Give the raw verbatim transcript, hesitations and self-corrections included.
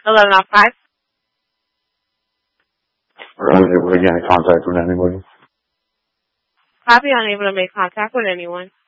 eleven oh five. Or unable to get in contact with anybody. Copy, unable to make contact with anyone.